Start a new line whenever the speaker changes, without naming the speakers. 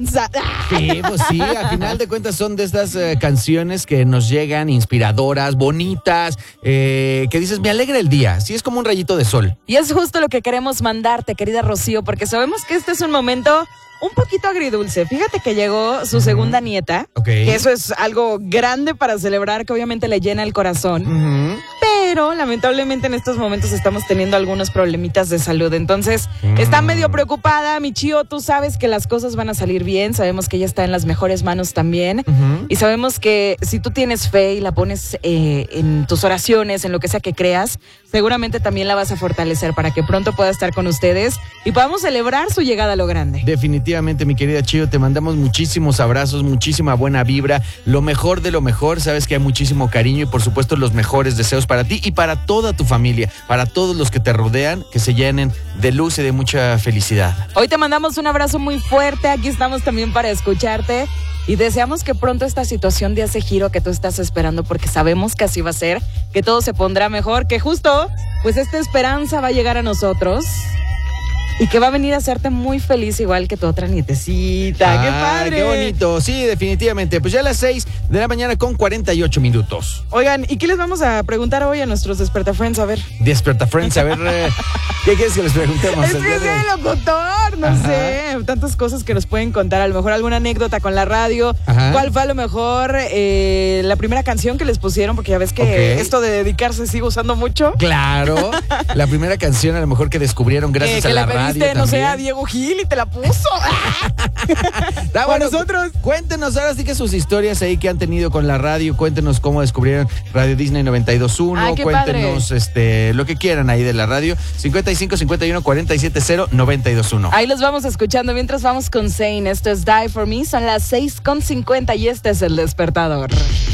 Sí, pues sí, al final de cuentas son de estas canciones que nos llegan inspiradoras, bonitas, que dices, me alegra el día. Sí, es como un rayito de sol.
Y es justo lo que queremos mandarte, querida Rocío, porque sabemos que este es un momento un poquito agridulce. Fíjate que llegó su segunda nieta, que eso es algo grande para celebrar, que obviamente le llena el corazón. Pero lamentablemente en estos momentos estamos teniendo algunos problemitas de salud. Entonces, está medio preocupada. Mi Chío, tú sabes que las cosas van a salir bien. Sabemos que ella está en las mejores manos también. Y sabemos que si tú tienes fe y la pones en tus oraciones, en lo que sea que creas, seguramente también la vas a fortalecer para que pronto pueda estar con ustedes y podamos celebrar su llegada a lo grande.
Definitivamente, mi querida Chío, te mandamos muchísimos abrazos, muchísima buena vibra, lo mejor de lo mejor. Sabes que hay muchísimo cariño y por supuesto los mejores deseos para ti y para toda tu familia, para todos los que te rodean, que se llenen de luz y de mucha felicidad.
Hoy te mandamos un abrazo muy fuerte, aquí estamos también para escucharte y deseamos que pronto esta situación dé ese giro que tú estás esperando, porque sabemos que así va a ser, que todo se pondrá mejor, que justo pues esta esperanza va a llegar a nosotros y que va a venir a hacerte muy feliz igual que tu otra nietecita. ¡Qué padre!
¡Qué bonito! Sí, definitivamente. Pues ya a las 6 de la mañana con 48 minutos.
Oigan, ¿y qué les vamos a preguntar hoy a nuestros Desperta Friends? A ver.
Desperta Friends, a ver, ¿qué quieres que les preguntemos?
Es que es el locutor, no sé, tantas cosas que nos pueden contar, a lo mejor alguna anécdota con la radio. ¿Cuál fue a lo mejor la primera canción que les pusieron? Porque ya ves que esto de dedicarse sigue usando mucho.
Claro, la primera canción a lo mejor que descubrieron gracias a la radio.
No sé, a Diego Gil y te la puso.
Bueno, nosotros. Cuéntenos ahora sí que sus historias ahí que han tenido con la radio. Cuéntenos cómo descubrieron Radio Disney 92.1. Cuéntenos lo que quieran ahí de la radio. 55 51 47 0 92.1.
Ahí los vamos escuchando mientras vamos con Zayn. Esto es Die For Me. Son las 6:50 y este es El Despertador.